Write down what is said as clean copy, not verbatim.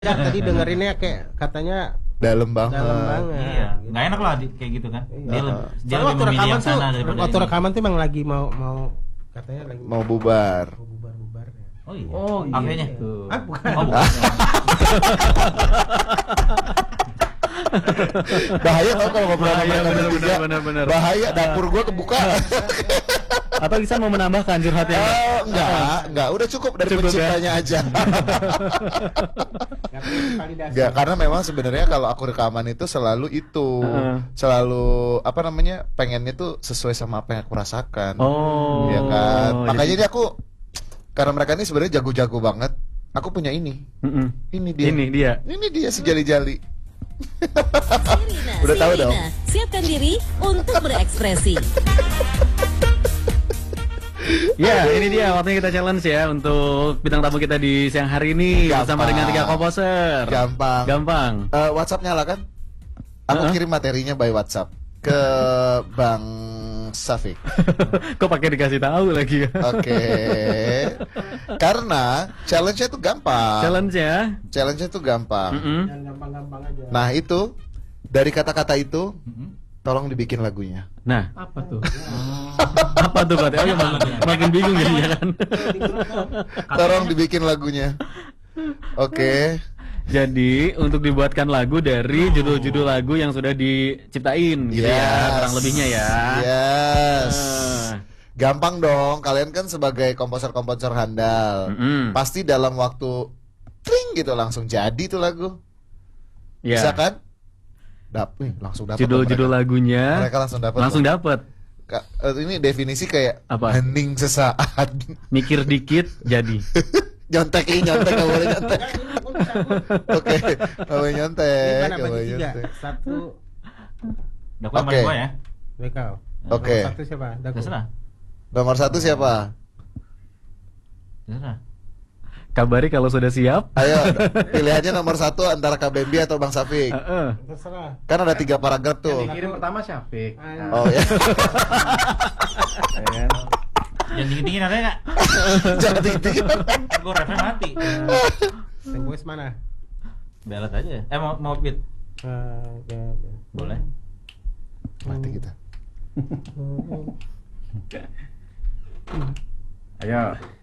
Ya, tadi dengerinnya kayak katanya dalam banget. Iya, nggak enak lah kayak gitu kan. Iya. Dia lebih memilih yang sana daripada waktu ini. rekaman tuh emang lagi mau katanya lagi Mau bubar. bubar ya. Oh iya. Oh iya. Akhirnya. Ah, bukan. Oh, bukan. Bahaya tau kalau ngobrol sama mereka bertiga. bener. Bahaya, dapur gua kebuka. Atau Ihsan mau menambahkan curhatnya? Enggak, udah cukup dari Cukup, penciptanya aja. Nggak perlu validasi. Enggak, karena memang sebenarnya kalau aku rekaman itu selalu apa namanya, pengennya tuh sesuai sama apa yang aku rasakan. Oh. Ya kan. Makanya jadi- dia aku, karena mereka ini sebenarnya jago-jago banget. Aku punya ini. Ini dia. Ini dia si jali-jali. Udah tahu dong. Siapkan diri untuk berekspresi. Ya, ini dia waktunya kita challenge ya untuk bintang tamu kita di siang hari ini bersama dengan 3 komposer. Gampang. WhatsApp nyala kan? Aku kirim materinya by WhatsApp ke Bang Safik. Kok pakai dikasih tahu lagi ya? Oke. Karena challenge-nya tuh gampang. Challenge-nya tuh gampang. Dan gampang-gampang aja. Nah, itu dari kata-kata itu tolong dibikin lagunya. Nah, Apa tuh? apa tuh Kak? Oh, makin bingung ya kan? Tolong dibikin lagunya. Oke. Jadi untuk dibuatkan lagu dari judul-judul lagu yang sudah diciptain gitu ya, kurang lebihnya ya. Yes. Ah. Gampang dong. Kalian kan sebagai komposer-komposer handal. Pasti dalam waktu tring gitu langsung jadi tuh lagu. Ya. Bisa kan? Langsung dapat. Judul-judul lagunya Mereka langsung dapat. langsung dapat. Ini definisi kayak Apa? hening sesaat. Mikir dikit jadi. nyontek nggak boleh nyontek. Oke, nggak boleh nyontek. Ini mana nggak bagi boleh 3? nyontek. 1 Dakwah Oke. sama ya. Bekal. Oke. Nomor 1 siapa? Daku. Terserah. Nomor 1 siapa? Terserah. Kabari kalau sudah siap. Ayo, pilihannya nomor 1 antara Kak Bambi atau Bang Safik. Terserah. Kan ada 3 paragraf tuh. Kirim pertama Syafiq. Oh ya. Jangan dingin-dingin ada nggak? Jangan tinggi. Gue refnya mati. Yang voice mana? Belat aja. Mau beat? Boleh. Mati kita. Ayo.